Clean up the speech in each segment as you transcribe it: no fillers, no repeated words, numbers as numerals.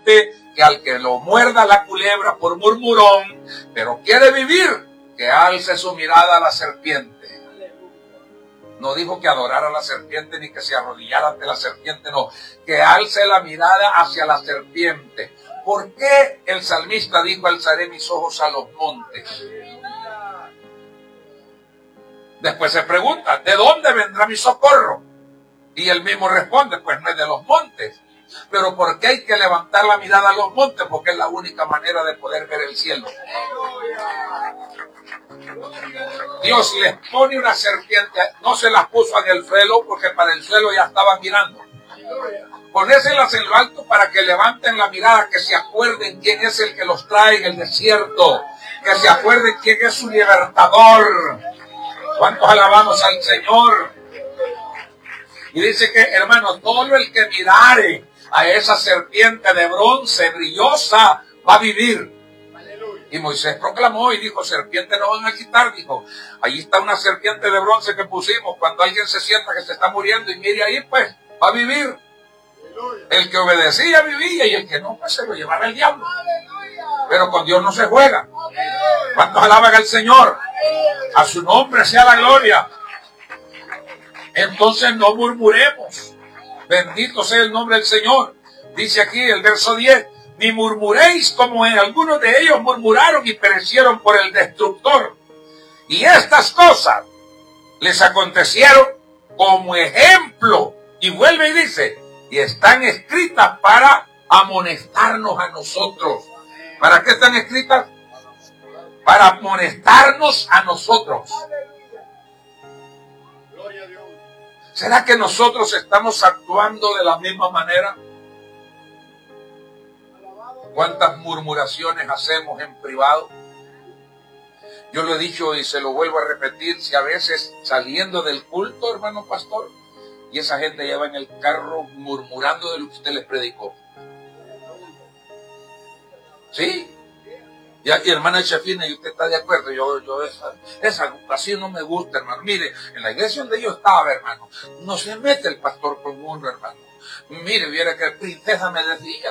serpiente, que al que lo muerda la culebra por murmurón, pero quiere vivir, que alce su mirada a la serpiente. No dijo que adorara a la serpiente ni que se arrodillara ante la serpiente, no, que alce la mirada hacia la serpiente. ¿Por qué el salmista dijo: alzaré mis ojos a los montes? Después se pregunta: ¿de dónde vendrá mi socorro? Y él mismo responde: pues no es de los montes. Pero ¿por qué hay que levantar la mirada a los montes? Porque es la única manera de poder ver el cielo. Dios les pone una serpiente, no se las puso en el suelo porque para el suelo ya estaban mirando. Ponérselas en lo alto para que levanten la mirada, que se acuerden quién es el que los trae en el desierto, que se acuerden quién es su libertador. ¿Cuántos alabamos al Señor? Y dice que, hermanos, todo el que mirare a esa serpiente de bronce brillosa va a vivir. Y Moisés proclamó y dijo: serpiente no van a quitar. Dijo: allí está una serpiente de bronce que pusimos. Cuando alguien se sienta que se está muriendo y mire ahí, pues va a vivir. El que obedecía vivía, y el que no, pues se lo llevaba el diablo. Pero con Dios no se juega. ¿Cuántos alaban al Señor? A su nombre sea la gloria. Entonces no murmuremos. Bendito sea el nombre del Señor. Dice aquí el verso 10: ni murmuréis como en algunos de ellos murmuraron y perecieron por el destructor. Y estas cosas les acontecieron como ejemplo. Y vuelve y dice: y están escritas para amonestarnos a nosotros. ¿Para qué están escritas? Para amonestarnos a nosotros. ¿Será que nosotros estamos actuando de la misma manera? ¿Cuántas murmuraciones hacemos en privado? Yo lo he dicho y se lo vuelvo a repetir: si a veces saliendo del culto, hermano pastor, y esa gente lleva en el carro murmurando de lo que usted les predicó. ¿Sí? Y hermana Chefina, ¿y usted está de acuerdo? Esa así no me gusta, hermano. Mire, en la iglesia donde yo estaba, hermano, no se mete el pastor con uno, hermano. Mire, viera que princesa me decía.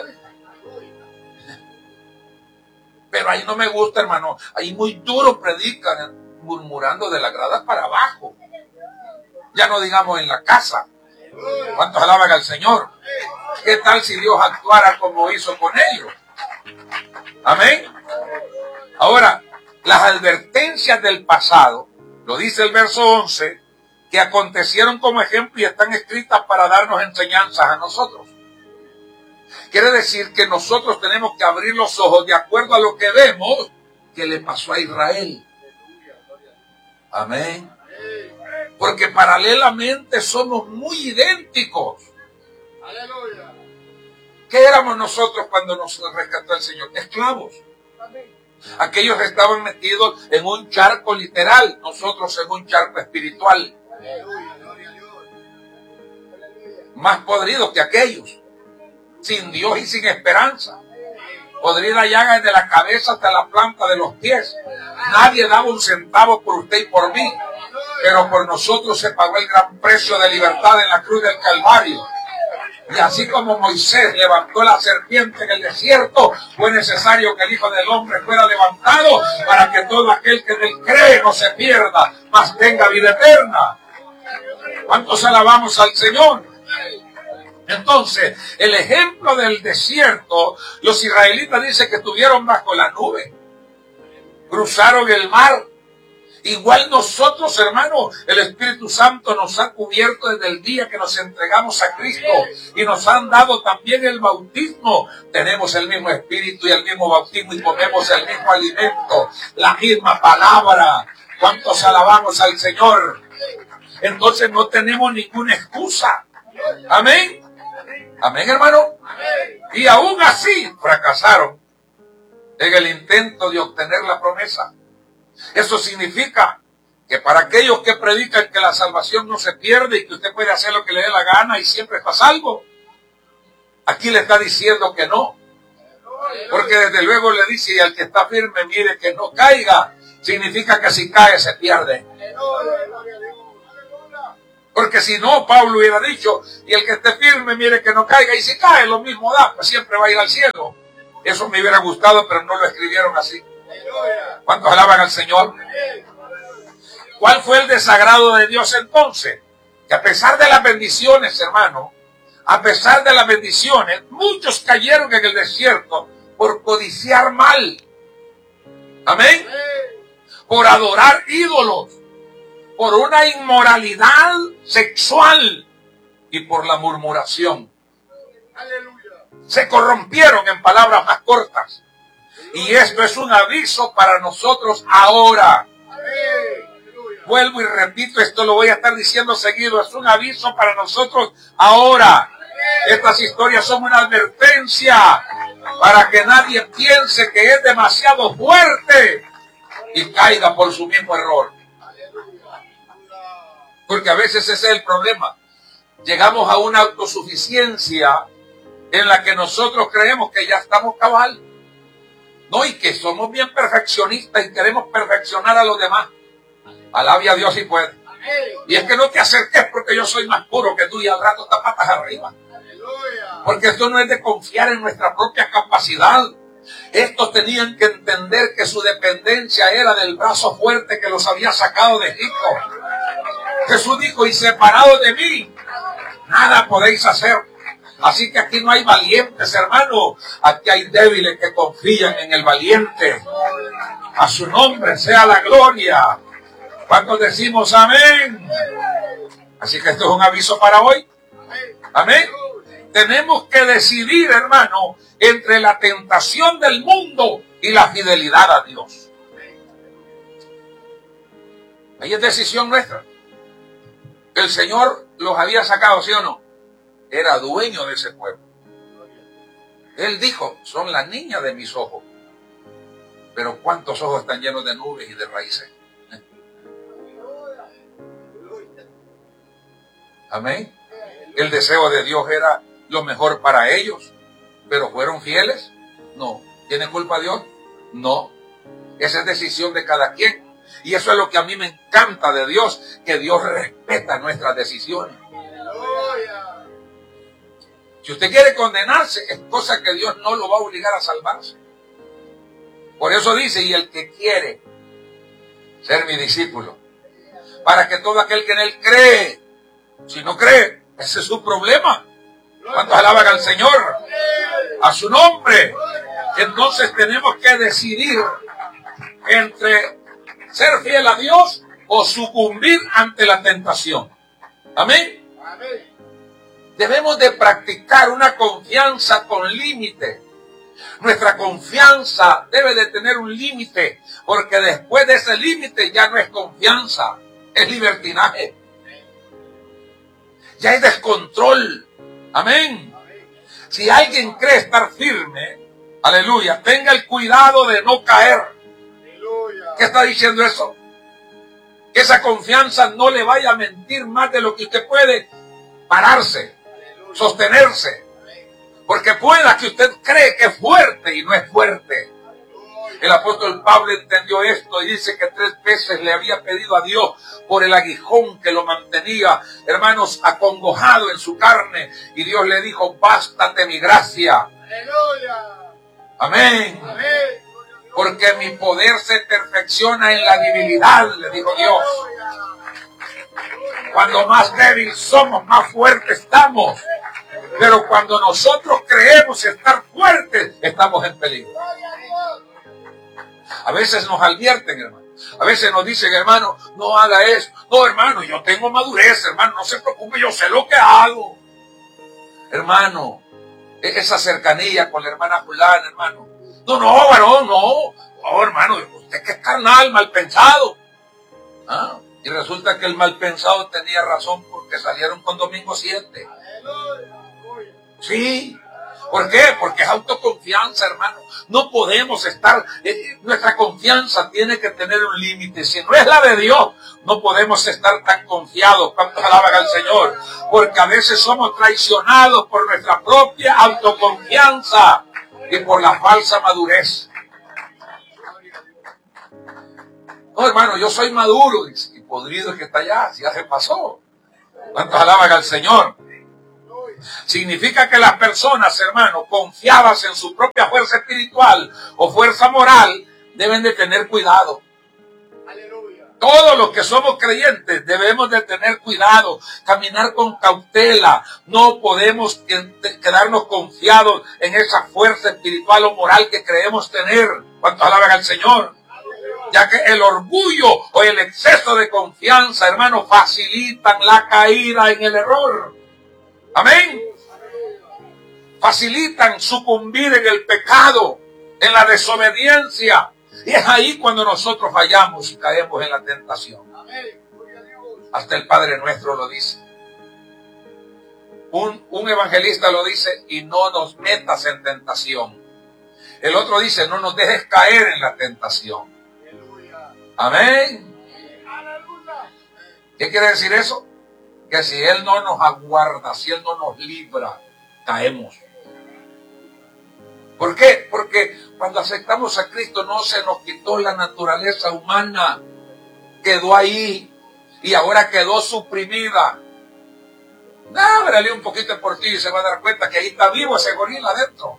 Pero ahí no me gusta, hermano. Ahí muy duro predican, murmurando de la grada para abajo. Ya no digamos en la casa. ¿Cuántos alaban al Señor? ¿Qué tal si Dios actuara como hizo con ellos? Amén. Ahora, las advertencias del pasado, lo dice el verso 11, que acontecieron como ejemplo y están escritas para darnos enseñanzas a nosotros. Quiere decir que nosotros tenemos que abrir los ojos de acuerdo a lo que vemos que le pasó a Israel. Amén. Porque paralelamente somos muy idénticos. Aleluya. ¿Qué éramos nosotros cuando nos rescató el Señor? Esclavos. Aquellos estaban metidos en un charco literal, nosotros en un charco espiritual. Más podridos que aquellos, sin Dios y sin esperanza. Podrida llaga desde la cabeza hasta la planta de los pies. Nadie daba un centavo por usted y por mí, pero por nosotros se pagó el gran precio de libertad en la cruz del Calvario. Y así como Moisés levantó la serpiente en el desierto, fue necesario que el Hijo del Hombre fuera levantado para que todo aquel que en él cree no se pierda, mas tenga vida eterna. ¿Cuántos alabamos al Señor? Entonces, el ejemplo del desierto, los israelitas dicen que estuvieron bajo la nube, cruzaron el mar. Igual nosotros, hermanos, el Espíritu Santo nos ha cubierto desde el día que nos entregamos a Cristo y nos han dado también el bautismo. Tenemos el mismo Espíritu y el mismo bautismo y comemos el mismo alimento, la misma palabra. ¿Cuántos alabamos al Señor? Entonces no tenemos ninguna excusa. Amén. Amén, hermano. Y aún así fracasaron en el intento de obtener la promesa. Eso significa que para aquellos que predican que la salvación no se pierde y que usted puede hacer lo que le dé la gana y siempre está a salvo, aquí le está diciendo que no. Porque desde luego le dice: y al que está firme, mire que no caiga. Significa que si cae se pierde. Porque si no, Pablo hubiera dicho, y el que esté firme, mire que no caiga, y si cae, lo mismo da, pues siempre va a ir al cielo. Eso me hubiera gustado, pero no lo escribieron así. ¿Cuántos alaban al Señor? ¿Cuál fue el desagrado de Dios entonces? Que a pesar de las bendiciones, hermano, a pesar de las bendiciones, muchos cayeron en el desierto por codiciar mal. Amén. Por adorar ídolos, por una inmoralidad sexual y por la murmuración. Se corrompieron, en palabras más cortas. Y esto es un aviso para nosotros ahora. Vuelvo y repito, esto lo voy a estar diciendo seguido, es un aviso para nosotros ahora. Estas historias son una advertencia para que nadie piense que es demasiado fuerte y caiga por su mismo error. Porque a veces ese es el problema. Llegamos a una autosuficiencia en la que nosotros creemos que ya estamos cabal. No, y que somos bien perfeccionistas y queremos perfeccionar a los demás. Alabe a Dios si puede. Y es que no te acerques porque yo soy más puro que tú y al rato estás patas arriba. Porque esto no es de confiar en nuestra propia capacidad. Estos tenían que entender que su dependencia era del brazo fuerte que los había sacado de Egipto. Jesús dijo, y separados de mí, nada podéis hacer. Así que aquí no hay valientes, hermano. Aquí hay débiles que confían en el valiente. A su nombre sea la gloria. ¿Cuántos decimos amén? Así que esto es un aviso para hoy. Amén. Tenemos que decidir, hermano, entre la tentación del mundo y la fidelidad a Dios. Ahí es decisión nuestra. El Señor los había sacado, ¿sí o no? Era dueño de ese pueblo. Él dijo, son las niñas de mis ojos. Pero ¿cuántos ojos están llenos de nubes y de raíces? Amén. El deseo de Dios era lo mejor para ellos. ¿Pero fueron fieles? No. ¿Tiene culpa Dios? No. Esa es decisión de cada quien. Y eso es lo que a mí me encanta de Dios, que Dios respeta nuestras decisiones. Si usted quiere condenarse, es cosa que Dios no lo va a obligar a salvarse. Por eso dice, y el que quiere ser mi discípulo, para que todo aquel que en él cree, si no cree, ese es su problema. ¿Cuántos alaban al Señor? A su nombre. Entonces tenemos que decidir entre ser fiel a Dios o sucumbir ante la tentación. Amén. Debemos de practicar una confianza con límite. Nuestra confianza debe de tener un límite, porque después de ese límite ya no es confianza, es libertinaje. Ya hay descontrol. Amén. Si alguien cree estar firme, aleluya, tenga el cuidado de no caer. ¿Qué está diciendo eso? Que esa confianza no le vaya a mentir más de lo que usted puede pararse, sostenerse. Porque pueda que usted cree que es fuerte y no es fuerte. El apóstol Pablo entendió esto y dice que 3 veces le había pedido a Dios por el aguijón que lo mantenía, hermanos, acongojado en su carne. Y Dios le dijo, bástate mi gracia. Amén. Porque mi poder se perfecciona en la debilidad, le dijo Dios. Cuando más débil somos, más fuertes estamos. Pero cuando nosotros creemos estar fuertes, estamos en peligro. A veces nos advierten, hermano. A veces nos dicen, hermano, no haga eso. No, hermano, yo tengo madurez, hermano, no se preocupe, yo sé lo que hago. Hermano, esa cercanía con la hermana fulana, hermano. No, varón, no. No, hermano, usted que es carnal, mal pensado. ¿Ah? Y resulta que el mal pensado tenía razón porque salieron con domingo 7. Sí. ¿Por qué? Porque es autoconfianza, hermano. No podemos estar, nuestra confianza tiene que tener un límite. Si no es la de Dios, no podemos estar tan confiados. ¿Cuántos alaban al Señor? Porque a veces somos traicionados por nuestra propia autoconfianza y por la falsa madurez. No, hermano, yo soy maduro. Y podrido es que está allá, si ya se pasó. ¿Cuántos alaban al Señor? Significa que las personas, hermanos, confiadas en su propia fuerza espiritual o fuerza moral, deben de tener cuidado. Todos los que somos creyentes debemos de tener cuidado, caminar con cautela. No podemos quedarnos confiados en esa fuerza espiritual o moral que creemos tener. ¿Cuántos alaban al Señor? Ya que el orgullo o el exceso de confianza, hermanos, facilitan la caída en el error. Amén. Facilitan sucumbir en el pecado, en la desobediencia. Y es ahí cuando nosotros fallamos y caemos en la tentación. Hasta el Padre Nuestro lo dice. Un evangelista lo dice: y no nos metas en tentación. El otro dice: no nos dejes caer en la tentación. Amén. ¿Qué quiere decir eso? Que si Él no nos aguarda, si Él no nos libra, caemos. ¿Por qué? Porque cuando aceptamos a Cristo no se nos quitó la naturaleza humana. Quedó ahí y ahora quedó suprimida. Ábrale un poquito por ti y se va a dar cuenta que ahí está vivo ese gorila adentro.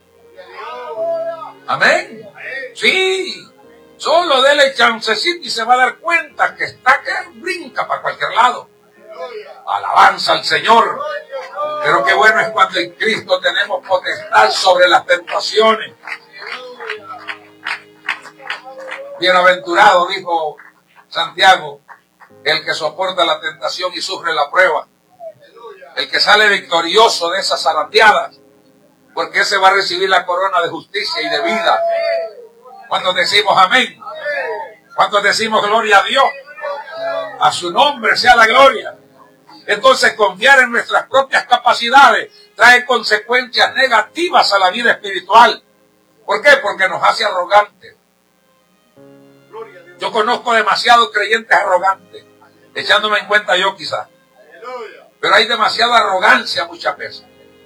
Amén. Sí. Solo dele chancecito y se va a dar cuenta que está que brinca para cualquier lado. Alabanza al Señor. Pero qué bueno es cuando en Cristo tenemos potestad sobre las tentaciones. Bienaventurado, dijo Santiago, el que soporta la tentación y sufre la prueba. El que sale victorioso de esas zarandeadas, porque ese va a recibir la corona de justicia y de vida. Cuando decimos amén, cuando decimos gloria a Dios, a su nombre sea la gloria. Entonces, confiar en nuestras propias capacidades trae consecuencias negativas a la vida espiritual. ¿Por qué? Porque nos hace arrogantes. Yo conozco demasiados creyentes arrogantes, echándome en cuenta yo quizás. Pero hay demasiada arrogancia muchas veces.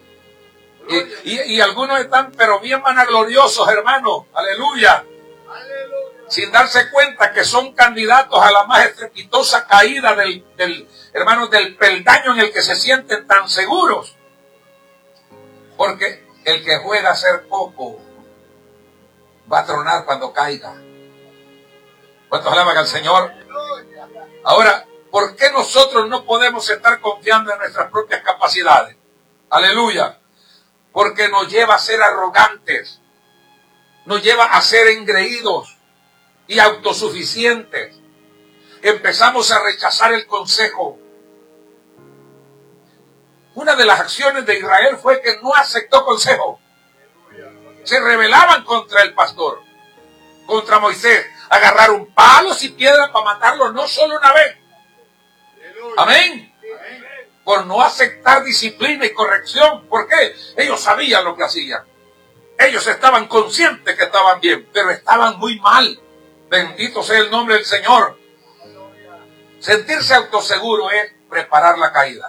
Y algunos están, pero bien vanagloriosos, hermanos. Aleluya. Sin darse cuenta que son candidatos a la más estrepitosa caída hermanos, del peldaño en el que se sienten tan seguros. Porque el que juega a ser poco va a tronar cuando caiga. ¿Cuántos alaban al Señor? Ahora, ¿por qué nosotros no podemos estar confiando en nuestras propias capacidades? Aleluya. Porque nos lleva a ser arrogantes. Nos lleva a ser engreídos y autosuficientes. Empezamos a rechazar el consejo. Una de las acciones de Israel fue que no aceptó consejo. Se rebelaban contra el pastor, contra Moisés. Agarraron palos y piedras para matarlo, no solo una vez. Amén. Por no aceptar disciplina y corrección. ¿Por qué? Ellos sabían lo que hacían. Ellos estaban conscientes que estaban bien, pero estaban muy mal. Bendito sea el nombre del Señor. Sentirse autoseguro es preparar la caída.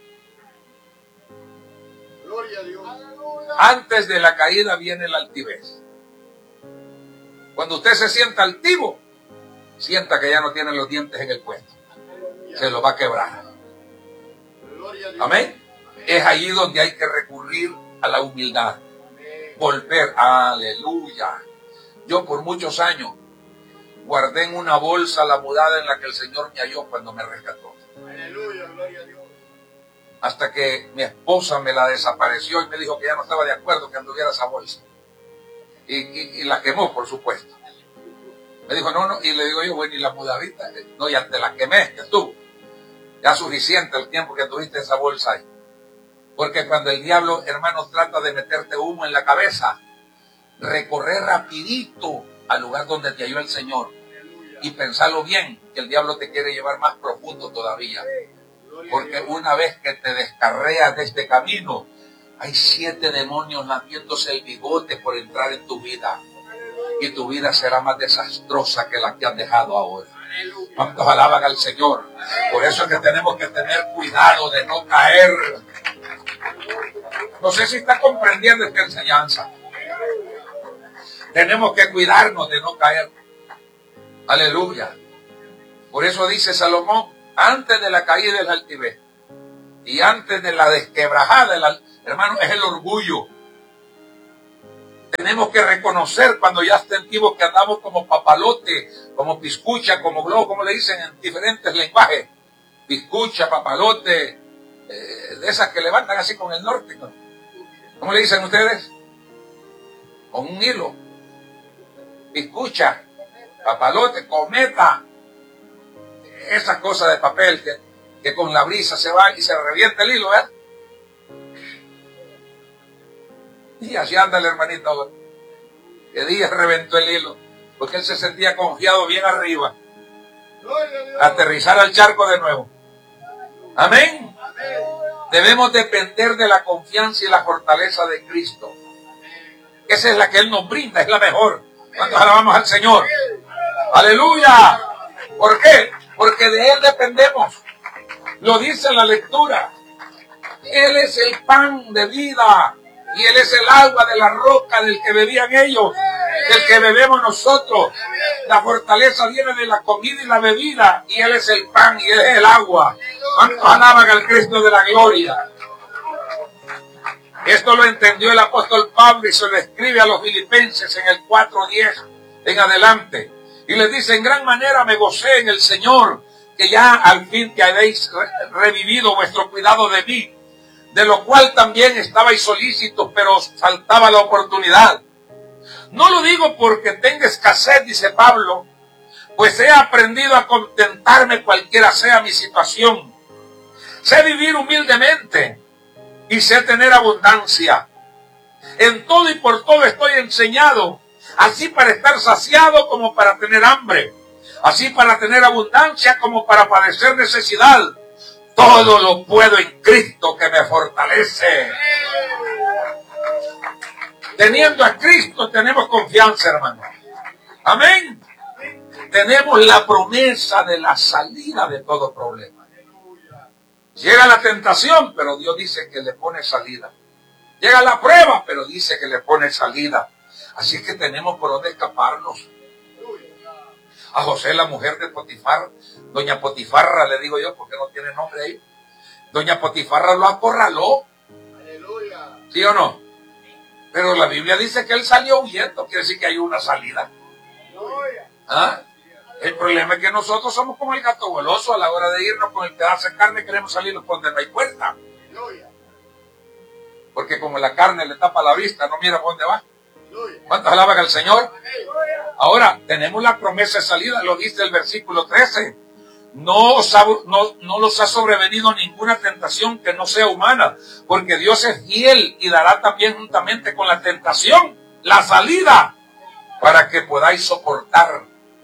Gloria a Dios. Antes de la caída viene la altivez. Cuando usted se sienta altivo, sienta que ya no tiene los dientes en el puesto. Se lo va a quebrar. Amén. Es allí donde hay que recurrir a la humildad. Volver. Aleluya. Yo por muchos años guardé en una bolsa la mudada en la que el Señor me halló cuando me rescató. Aleluya, gloria a Dios. Hasta que mi esposa me la desapareció y me dijo que ya no estaba de acuerdo que anduviera esa bolsa. Y la quemó, por supuesto. Me dijo, no, y le digo yo, bueno, ¿y la mudadita? No, ya te la quemé, ya estuvo. Ya suficiente el tiempo que tuviste esa bolsa ahí. Porque cuando el diablo, hermanos, trata de meterte humo en la cabeza, recorrer rapidito al lugar donde te halló el Señor. Y pensarlo bien, que el diablo te quiere llevar más profundo todavía. Porque una vez que te descarreas de este camino, hay 7 demonios lamiéndose el bigote por entrar en tu vida. Y tu vida será más desastrosa que la que han dejado ahora. ¿Cuántos alaban al Señor? Por eso es que tenemos que tener cuidado de no caer. No sé si está comprendiendo esta enseñanza. Tenemos que cuidarnos de no caer. Aleluya. Por eso dice Salomón, antes de la caída de la altivez, Y antes de la desquebrajada, hermano, es el orgullo. Tenemos que reconocer cuando ya sentimos que andamos como papalote, como piscucha, como globo, como le dicen en diferentes lenguajes. Piscucha, papalote, de esas que levantan así con el norte, ¿no? ¿Cómo le dicen ustedes? Con un hilo. Piscucha, papalote, cometa. Esa cosa de papel que con la brisa se va y se revienta el hilo, ¿verdad? Y así anda el hermanito ahora. Que día reventó el hilo, porque él se sentía confiado bien arriba. Aterrizar al charco de nuevo. Amén. Debemos depender de la confianza y la fortaleza de Cristo. Esa es la que Él nos brinda, es la mejor. ¿Cuántos alabamos al Señor? ¡Aleluya! ¿Por qué? Porque de Él dependemos. Lo dice la lectura. Él es el pan de vida y Él es el agua de la roca del que bebían ellos, del que bebemos nosotros. La fortaleza viene de la comida y la bebida, y Él es el pan y Él es el agua. ¿Cuántos alaban al Cristo de la gloria? Esto lo entendió el apóstol Pablo y se lo escribe a los filipenses en el 4:10 en adelante. Y les dice: en gran manera me gocé en el Señor, que ya al fin que habéis revivido vuestro cuidado de mí, de lo cual también estabais solícitos, pero os faltaba la oportunidad. No lo digo porque tenga escasez, dice Pablo, pues he aprendido a contentarme cualquiera sea mi situación. Sé vivir humildemente y sé tener abundancia. En todo y por todo estoy enseñado, así para estar saciado como para tener hambre, así para tener abundancia como para padecer necesidad. Todo lo puedo en Cristo que me fortalece. Teniendo a Cristo tenemos confianza, hermano. Amén. Tenemos la promesa de la salida de todo problema. Llega la tentación, pero Dios dice que le pone salida. Llega la prueba, pero dice que le pone salida. Así es que tenemos por dónde escaparnos. A José, la mujer de Potifar, doña Potifarra, le digo yo, porque no tiene nombre ahí. Doña Potifarra lo acorraló. Aleluya. ¿Sí o no? Pero la Biblia dice que él salió huyendo. Quiere decir que hay una salida. ¿Ah? El problema es que nosotros somos como el gato goloso. A la hora de irnos con el pedazo de carne queremos salirnos por donde no hay puerta. Porque como la carne le tapa la vista, no mira por dónde va. ¿Cuántos alaban al Señor? Ahora, tenemos la promesa de salida, lo dice el versículo 13. No los ha sobrevenido ninguna tentación que no sea humana, porque Dios es fiel y dará también juntamente con la tentación la salida para que podáis soportar.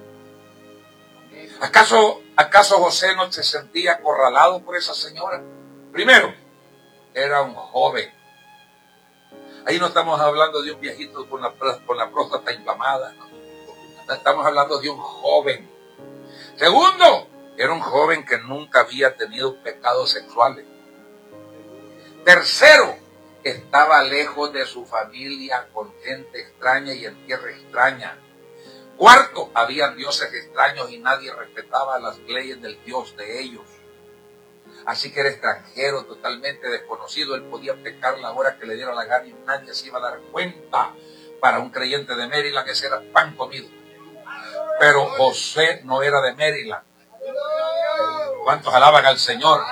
¿Acaso José no se sentía acorralado por esa señora? Primero, era un joven. Ahí no estamos hablando de un viejito con la próstata inflamada, ¿no? Estamos hablando de un joven. Segundo, era un joven que nunca había tenido pecados sexuales. Tercero, estaba lejos de su familia, con gente extraña y en tierra extraña. Cuarto, habían dioses extraños y nadie respetaba las leyes del Dios de ellos. Así que era extranjero, totalmente desconocido. Él podía pecar la hora que le diera la gana y nadie se iba a dar cuenta. Para un creyente de Maryland, ese era pan comido. Pero José no era de Maryland. ¿Cuántos alaban al Señor?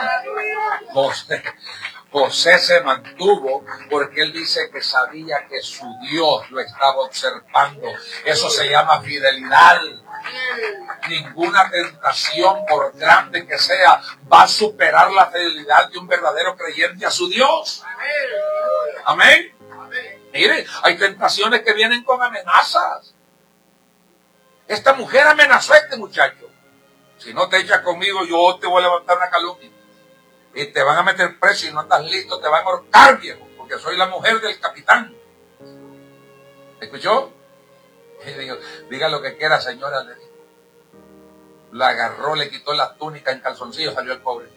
José se mantuvo porque él dice que sabía que su Dios lo estaba observando. Eso se llama fidelidad. Ninguna tentación, por grande que sea, va a superar la fidelidad de un verdadero creyente a su Dios. Amén. Mire, hay tentaciones que vienen con amenazas. Esta mujer amenazó a este muchacho. Si no te echas conmigo, yo te voy a levantar una calumnia. Y te van a meter preso y no estás listo, te van a ahorcar, viejo, porque soy la mujer del capitán. ¿Escuchó? Y digo, diga lo que quiera, señora, le dijo. La agarró, le quitó la túnica, en calzoncillo salió el pobre.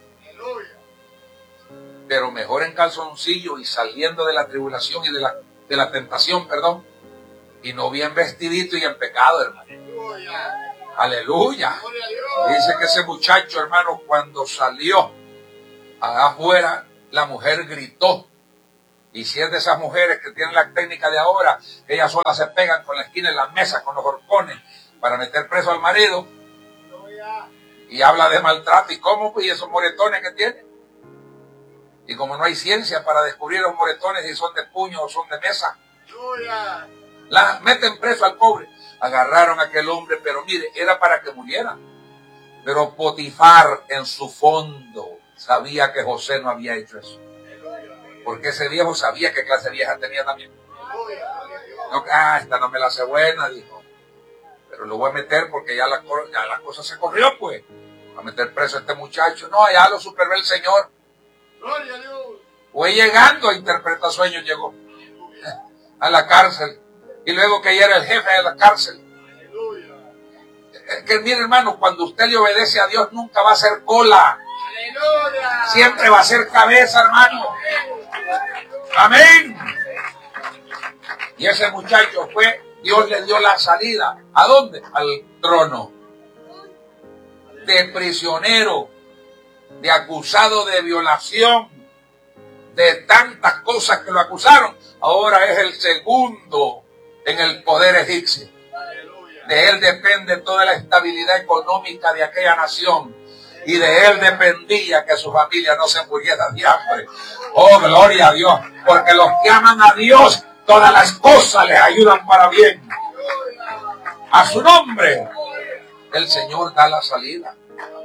Pero mejor en calzoncillo y saliendo de la tribulación y de la tentación, perdón, y no bien vestidito y en pecado, hermano. Aleluya. Dice que ese muchacho, hermano, cuando salió Afuera la mujer gritó. Y si es de esas mujeres que tienen la técnica de ahora, ellas solas se pegan con la esquina en las mesas, con los horcones, para meter preso al marido. Y habla de maltrato y cómo, y esos moretones que tiene. Y como no hay ciencia para descubrir los moretones si son de puño o son de mesa, la meten preso al pobre. Agarraron a aquel hombre, pero mire, era para que muriera. Pero Potifar en su fondo sabía que José no había hecho eso. Porque ese viejo sabía qué clase vieja tenía también. No, esta no me la hace buena, dijo. Pero lo voy a meter porque ya la cosa se corrió, pues. Va a meter preso a este muchacho. No, ya lo supervé el Señor. Gloria a Dios. Fue llegando a interpretar sueños, llegó a la cárcel. Y luego que ya era el jefe de la cárcel. Es que mire, hermano, cuando usted le obedece a Dios nunca va a ser cola. Aleluya. Siempre va a ser cabeza, hermano. Amén. Y ese muchacho fue, Dios le dio la salida. ¿A dónde? Al trono. De prisionero, de acusado de violación, de tantas cosas que lo acusaron. Ahora es el segundo en el poder egipcio. De él depende toda la estabilidad económica de aquella nación. Y de él dependía que su familia no se muriera de hambre. Oh, gloria a Dios. Porque los que aman a Dios, todas las cosas les ayudan para bien. A su nombre, el Señor da la salida.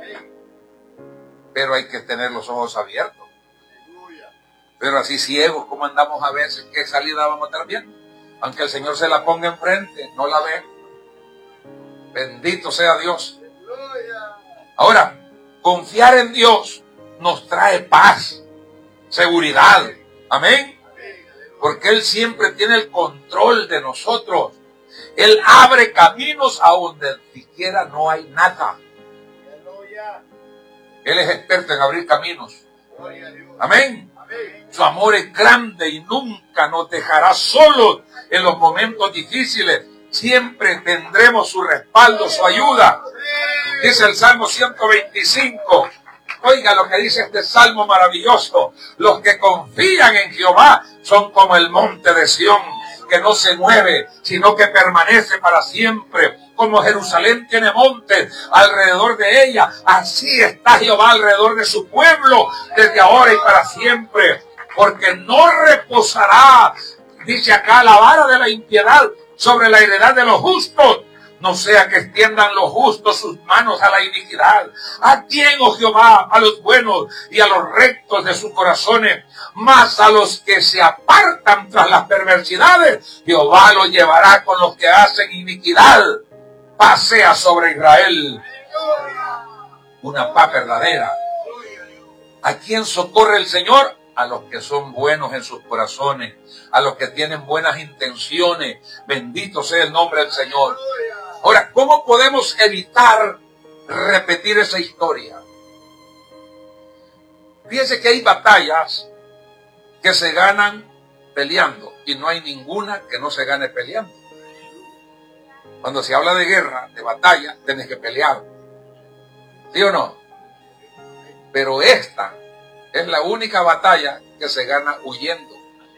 Pero hay que tener los ojos abiertos. Pero así ciegos como andamos a veces, ¿qué salida vamos a estar viendo? Aunque el Señor se la ponga enfrente, no la ve. Bendito sea Dios. Ahora, confiar en Dios nos trae paz, seguridad. Amén. Porque Él siempre tiene el control de nosotros. Él abre caminos a donde siquiera no hay nada. Él es experto en abrir caminos. Amén. Su amor es grande y nunca nos dejará solos en los momentos difíciles. Siempre tendremos su respaldo, su ayuda. Dice el Salmo 125. Oiga lo que dice este salmo maravilloso. Los que confían en Jehová son como el monte de Sión, que no se mueve, sino que permanece para siempre. Como Jerusalén tiene montes alrededor de ella, así está Jehová alrededor de su pueblo, desde ahora y para siempre. Porque no reposará, dice acá, la vara de la impiedad sobre la heredad de los justos. No sea que extiendan los justos sus manos a la iniquidad. ¿A quién, oh Jehová? A los buenos y a los rectos de sus corazones. Mas a los que se apartan tras las perversidades, Jehová los llevará con los que hacen iniquidad. Pasea sobre Israel una paz verdadera. ¿A quién socorre el Señor? A los que son buenos en sus corazones, a los que tienen buenas intenciones. Bendito sea el nombre del Señor. Ahora, ¿cómo podemos evitar repetir esa historia? Fíjense que hay batallas que se ganan peleando y no hay ninguna que no se gane peleando. Cuando se habla de guerra, de batalla, tienes que pelear. ¿Sí o no? Pero esta es la única batalla que se gana huyendo.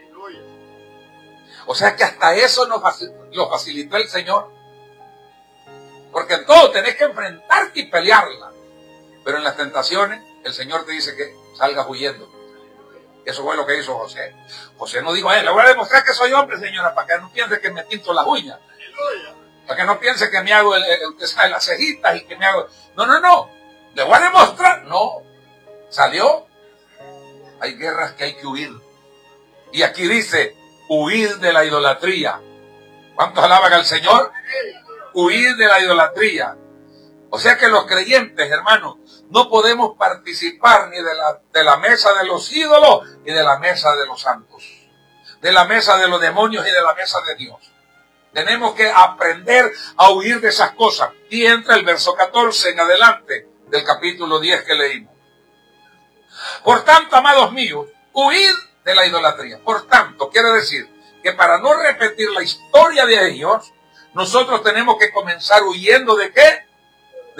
O sea que hasta eso lo facilitó el Señor. Porque en todo tenés que enfrentarte y pelearla. Pero en las tentaciones, el Señor te dice que salgas huyendo. Eso fue lo que hizo José. José no dijo, le voy a demostrar que soy hombre, señora, para que no piense que me pinto las uñas. Para que no piense que me hago las cejitas y que me hago... No. Le voy a demostrar. No. Salió. Hay guerras que hay que huir. Y aquí dice, huir de la idolatría. ¿Cuántos alaban al Señor? Huir de la idolatría. O sea que los creyentes, hermanos, no podemos participar ni de la mesa de los ídolos ni de la mesa de los santos, de la mesa de los demonios y de la mesa de Dios. Tenemos que aprender a huir de esas cosas. Y entra el verso 14 en adelante del capítulo 10 que leímos. Por tanto, amados míos, huid de la idolatría. Por tanto, quiere decir que para no repetir la historia de ellos, nosotros tenemos que comenzar huyendo ¿de qué?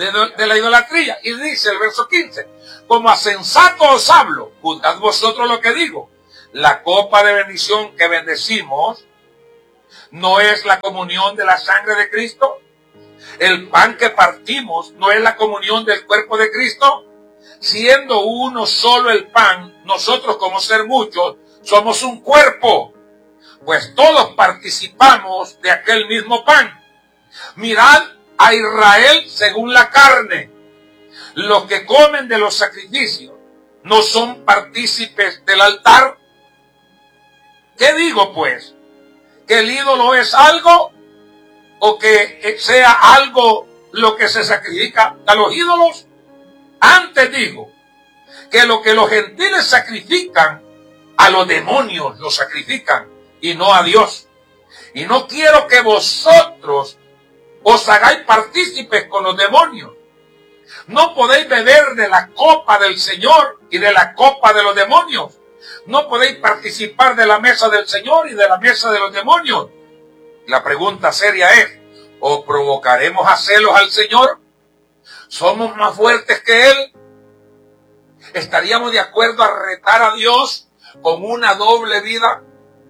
de la idolatría. Y dice el verso 15, como a sensato os hablo, juzgad vosotros lo que digo. La copa de bendición que bendecimos no es la comunión de la sangre de Cristo. El pan que partimos no es la comunión del cuerpo de Cristo. Siendo uno solo el pan, nosotros como ser muchos somos un cuerpo, pues todos participamos de aquel mismo pan. Mirad a Israel según la carne. Los que comen de los sacrificios no son partícipes del altar. ¿Qué digo pues? ¿Que el ídolo es algo o que sea algo lo que se sacrifica a los ídolos? Antes digo que lo que los gentiles sacrifican, a los demonios los sacrifican y no a Dios. Y no quiero que vosotros os hagáis partícipes con los demonios. No podéis beber de la copa del Señor y de la copa de los demonios. No podéis participar de la mesa del Señor y de la mesa de los demonios. La pregunta seria es, ¿o provocaremos a celos al Señor? ¿Somos más fuertes que Él? ¿Estaríamos de acuerdo a retar a Dios con una doble vida?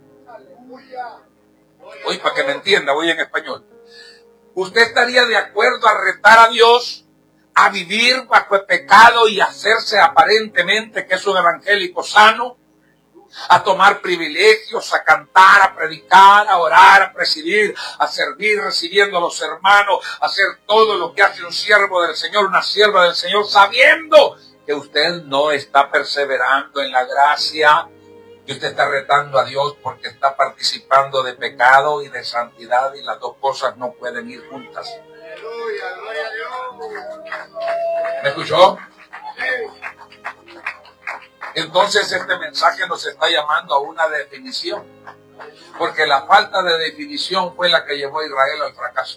Oye, para que me entienda, voy en español. ¿Usted estaría de acuerdo a retar a Dios a vivir bajo el pecado y hacerse aparentemente que es un evangélico sano? A tomar privilegios, a cantar, a predicar, a orar, a presidir, a servir, recibiendo a los hermanos, a hacer todo lo que hace un siervo del Señor, una sierva del Señor, sabiendo que usted no está perseverando en la gracia, que usted está retando a Dios porque está participando de pecado y de santidad, y las dos cosas no pueden ir juntas. ¿Me escuchó? Entonces este mensaje nos está llamando a una definición, porque la falta de definición fue la que llevó a Israel al fracaso.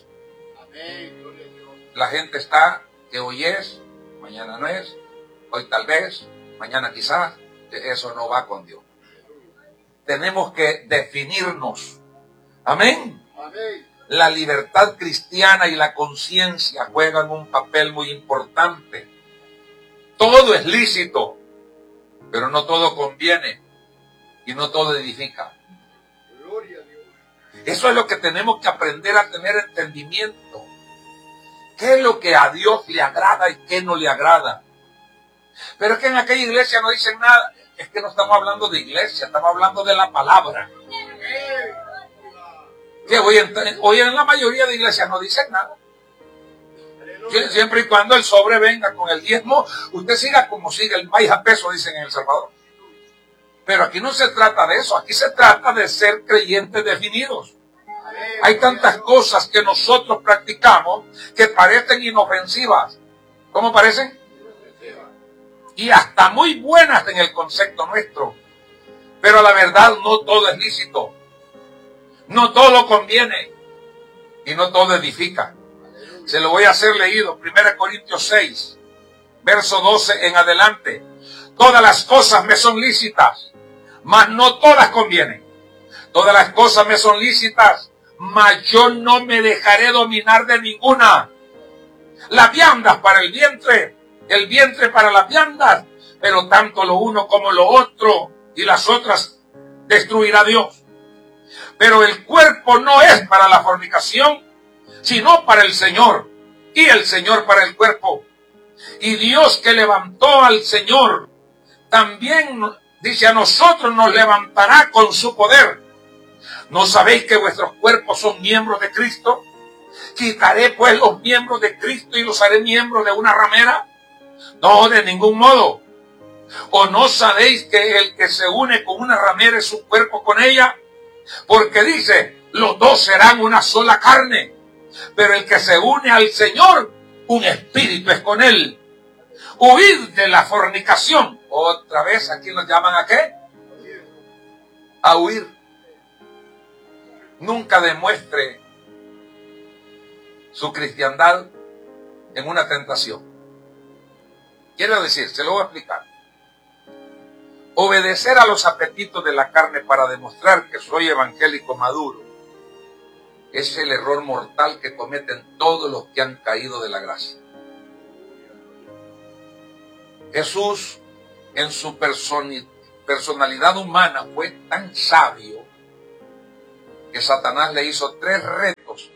La gente está que hoy es, mañana no es, hoy tal vez, mañana quizás, que eso no va con Dios. Tenemos que definirnos. Amén. La libertad cristiana y la conciencia juegan un papel muy importante. Todo es lícito, pero no todo conviene y no todo edifica. Eso es lo que tenemos que aprender a tener entendimiento. ¿Qué es lo que a Dios le agrada y qué no le agrada? Pero es que en aquella iglesia no dicen nada. Es que no estamos hablando de iglesia, estamos hablando de la palabra. Que hoy en la mayoría de iglesias no dicen nada. Siempre y cuando el sobre venga con el diezmo, usted siga como sigue, el maíz a peso, dicen en El Salvador. Pero aquí no se trata de eso, aquí se trata de ser creyentes definidos. Hay tantas cosas que nosotros practicamos que parecen inofensivas. ¿Cómo parecen? Y hasta muy buenas en el concepto nuestro. Pero la verdad, no todo es lícito. No todo conviene. Y no todo edifica. Se lo voy a hacer leído. 1 Corintios 6, verso 12 en adelante. Todas las cosas me son lícitas, mas no todas convienen. Todas las cosas me son lícitas, mas yo no me dejaré dominar de ninguna. Las viandas para el vientre para las viandas, pero tanto lo uno como lo otro y las otras destruirá Dios. Pero el cuerpo no es para la fornicación, sino para el Señor, y el Señor para el cuerpo. Y Dios que levantó al Señor, también dice a nosotros nos levantará con su poder. ¿No sabéis que vuestros cuerpos son miembros de Cristo? ¿Quitaré pues los miembros de Cristo y los haré miembros de una ramera? No, de ningún modo. ¿O no sabéis que el que se une con una ramera es un cuerpo con ella? Porque dice, los dos serán una sola carne. Pero el que se une al Señor, un espíritu es con él. Huid de la fornicación. Otra vez, aquí nos llaman ¿a qué? A huir. Nunca demuestre su cristiandad en una tentación. Quiero decir, se lo voy a explicar. Obedecer a los apetitos de la carne para demostrar que soy evangélico maduro es el error mortal que cometen todos los que han caído de la gracia. Jesús, en su personalidad humana, fue tan sabio que Satanás le hizo 3 retos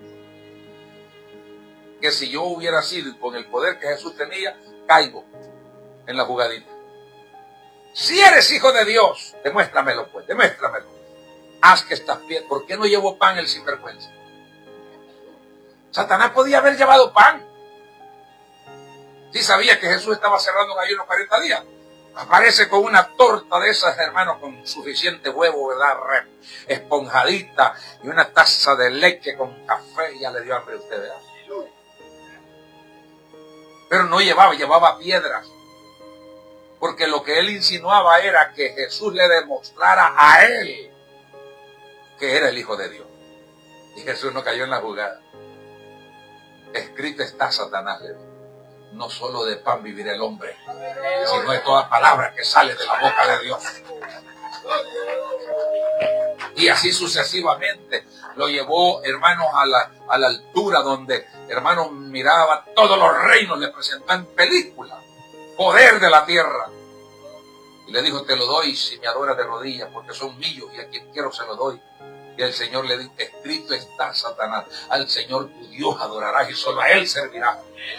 que si yo hubiera sido con el poder que Jesús tenía, caigo en la jugadita. Si eres hijo de Dios, demuéstramelo pues, demuéstramelo. Haz que estas piedras, ¿por qué no llevó pan el sinvergüenza? Satanás podía haber llevado pan. Si sabía que Jesús estaba cerrando un ayuno 40 días. Aparece con una torta de esas, hermanos, con suficiente huevo, ¿verdad? Esponjadita, y una taza de leche con café, y ya le dio hambre a usted, ¿verdad? Pero no llevaba piedras. Porque lo que él insinuaba era que Jesús le demostrara a él que era el Hijo de Dios. Y Jesús no cayó en la jugada. Escrito está, Satanás le dijo, no solo de pan vivirá el hombre, sino de toda palabra que sale de la boca de Dios. Y así sucesivamente lo llevó, hermanos, a la altura donde, hermanos, miraba todos los reinos, le presentó en película poder de la tierra. Y le dijo, te lo doy si me adoras de rodillas, porque son míos y a quien quiero se lo doy. Y el Señor le dijo, escrito está, Satanás, al Señor tu Dios adorarás y solo a Él servirás.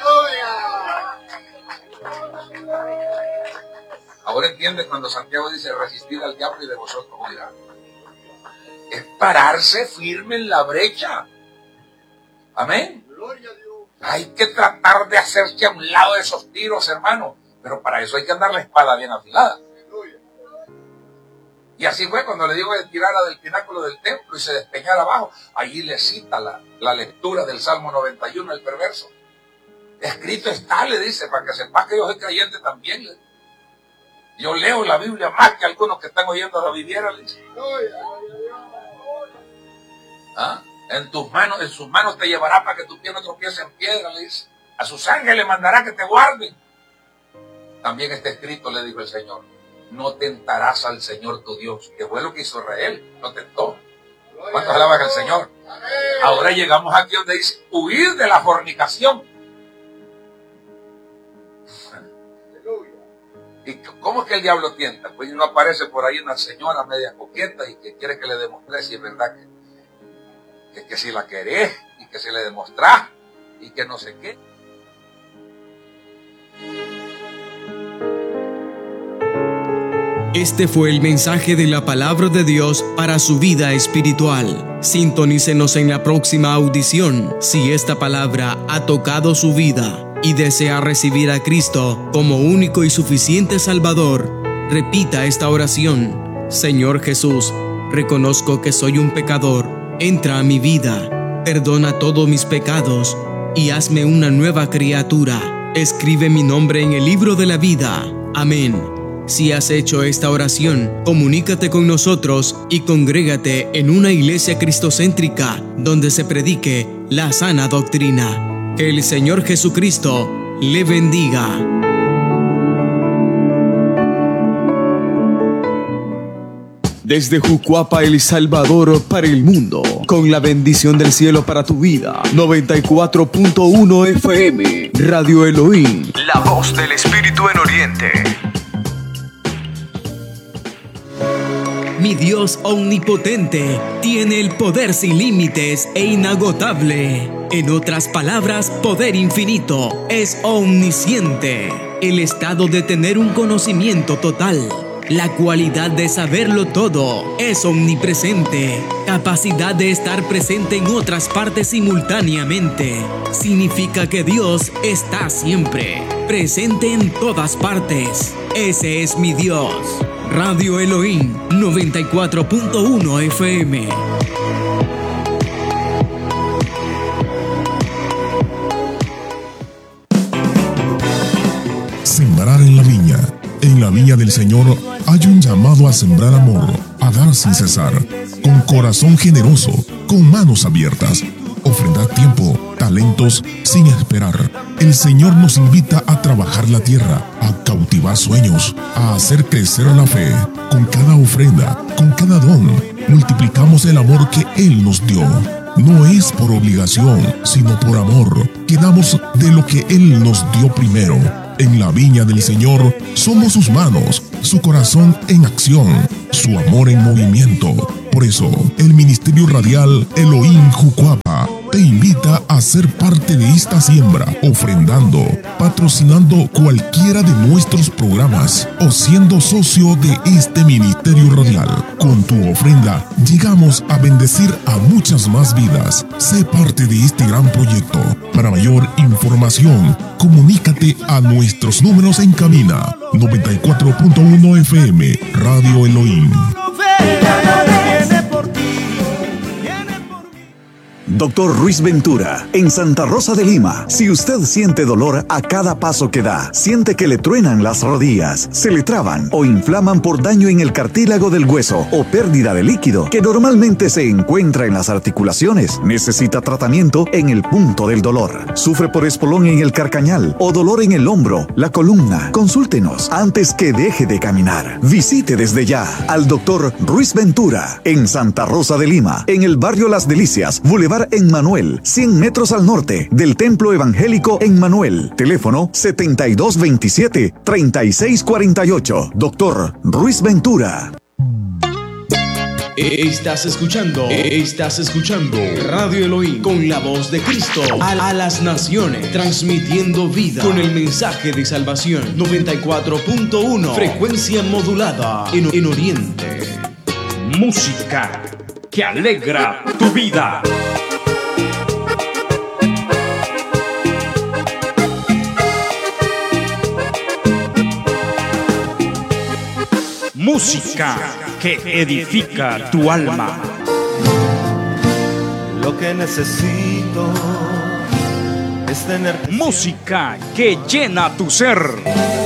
Ahora entiende cuando Santiago dice, resistid al diablo y de vosotros huirá. Es pararse firme en la brecha. Amén. Hay que tratar de hacerse a un lado de esos tiros, hermano. Pero para eso hay que andar la espada bien afilada. Y así fue cuando le digo que tirara del pináculo del templo y se despeñara abajo. Allí le cita la lectura del Salmo 91, el perverso. Escrito está, le dice, para que sepas que yo soy creyente también. Yo leo la Biblia más que algunos que están oyendo a la viviera. Le dice. ¿Ah? En sus manos te llevará para que tu pie no tropiece en piedra, le dice. A sus ángeles mandará que te guarden. También está escrito, le dijo el Señor, no tentarás al Señor tu Dios, que fue lo que hizo Israel, no tentó. ¿Cuántos alaban al Señor? Ahora llegamos aquí donde dice, huir de la fornicación. ¿Y cómo es que el diablo tienta? Pues no aparece por ahí una señora media coqueta y que quiere que le demuestre si es verdad que si la querés y que se le demostrás y que no sé qué. Este fue el mensaje de la palabra de Dios para su vida espiritual. Sintonícenos en la próxima audición si esta palabra ha tocado su vida y desea recibir a Cristo como único y suficiente Salvador. Repita esta oración. Señor Jesús, reconozco que soy un pecador. Entra a mi vida, perdona todos mis pecados y hazme una nueva criatura. Escribe mi nombre en el libro de la vida. Amén. Si has hecho esta oración, comunícate con nosotros y congrégate en una iglesia cristocéntrica donde se predique la sana doctrina. Que el Señor Jesucristo le bendiga. Desde Jucuapa, El Salvador, para el mundo, con la bendición del cielo para tu vida. 94.1 FM, Radio Elohim, la voz del Espíritu en Oriente. Mi Dios omnipotente tiene el poder sin límites e inagotable. En otras palabras, poder infinito, es omnisciente. El estado de tener un conocimiento total. La cualidad de saberlo todo, es omnipresente. Capacidad de estar presente en otras partes simultáneamente. Significa que Dios está siempre, presente en todas partes. Ese es mi Dios. Radio Elohim 94.1 FM. Sembrar en la viña. En la viña del Señor hay un llamado a sembrar amor, a dar sin cesar, con corazón generoso, con manos abiertas, ofrendar tiempo, talentos sin esperar. El Señor nos invita a trabajar la tierra, a cautivar sueños, a hacer crecer la fe. Con cada ofrenda, con cada don, multiplicamos el amor que Él nos dio. No es por obligación, sino por amor, que damos de lo que Él nos dio primero. En la viña del Señor somos sus manos, su corazón en acción, su amor en movimiento. Por eso, el Ministerio Radial Elohim Jucuapa te invita a ser parte de esta siembra, ofrendando, patrocinando cualquiera de nuestros programas o siendo socio de este Ministerio Radial. Con tu ofrenda, llegamos a bendecir a muchas más vidas. Sé parte de este gran proyecto. Para mayor información, comunícate a nuestros números en cabina. 94.1 FM, Radio Elohim. Dr. Ruiz Ventura, en Santa Rosa de Lima. Si usted siente dolor a cada paso que da, siente que le truenan las rodillas, se le traban o inflaman por daño en el cartílago del hueso o pérdida de líquido que normalmente se encuentra en las articulaciones, necesita tratamiento en el punto del dolor. Sufre por espolón en el carcañal o dolor en el hombro, la columna. Consúltenos antes que deje de caminar. Visite desde ya al Dr. Ruiz Ventura en Santa Rosa de Lima, en el barrio Las Delicias, Boulevard en Manuel, 100 metros al norte del Templo Evangélico en Manuel. Teléfono 7227-3648. Dr. Ruiz Ventura. Estás escuchando Radio Elohim con la voz de Cristo a las naciones, transmitiendo vida con el mensaje de salvación. 94.1 frecuencia modulada en Oriente. Música que alegra tu vida. Música que edifica tu alma. Lo que necesito es tener música que llena tu ser.